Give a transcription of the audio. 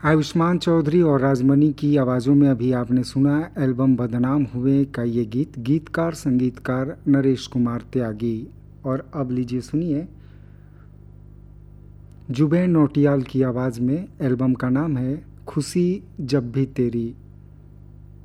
आयुष्मान चौधरी और राजमणि की आवाज़ों में अभी आपने सुना एल्बम बदनाम हुए का ये गीत। गीतकार संगीतकार नरेश कुमार त्यागी। और अब लीजिए सुनिए जुबैन नौटियाल की आवाज़ में। एल्बम का नाम है खुशी जब भी तेरी।